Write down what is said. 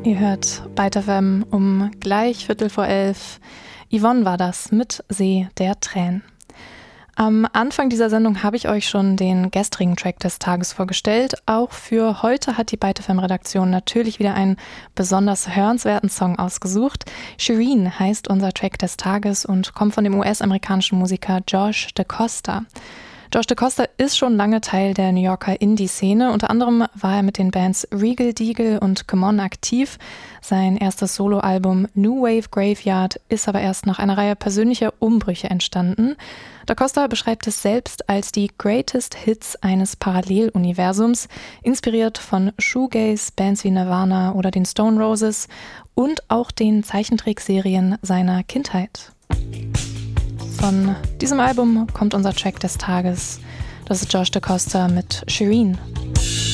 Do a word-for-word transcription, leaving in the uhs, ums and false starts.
Ihr hört Byte F M um gleich Viertel vor elf. Yvonne war das mit See der Tränen. Am Anfang dieser Sendung habe ich euch schon den gestrigen Track des Tages vorgestellt. Auch für heute hat die Byte F M-Redaktion natürlich wieder einen besonders hörenswerten Song ausgesucht. Shireen heißt unser Track des Tages und kommt von dem U S-amerikanischen Musiker Josh DaCosta. Josh DaCosta ist schon lange Teil der New Yorker Indie-Szene. Unter anderem war er mit den Bands Regal Deagle und Come On aktiv. Sein erstes Soloalbum New Wave Graveyard ist aber erst nach einer Reihe persönlicher Umbrüche entstanden. DaCosta beschreibt es selbst als die Greatest Hits eines Paralleluniversums, inspiriert von Shoegaze, Bands wie Nirvana oder den Stone Roses und auch den Zeichentrickserien seiner Kindheit. Von diesem Album kommt unser Track des Tages. Das ist Josh DaCosta mit Shireen.